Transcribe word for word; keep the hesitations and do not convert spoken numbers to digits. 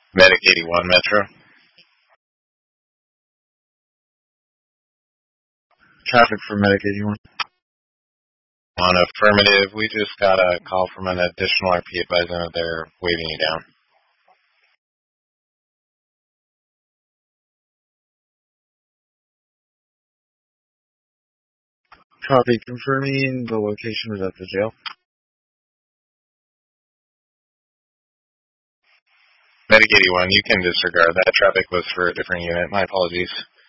Medic eighty-one Metro. Traffic for Medic eighty-one. On affirmative, we just got a call from an additional R P advising that they're waving you down. Copy. Confirming the location is at the jail. Medic eighty-one, you can disregard that. Traffic was for a different unit. My apologies.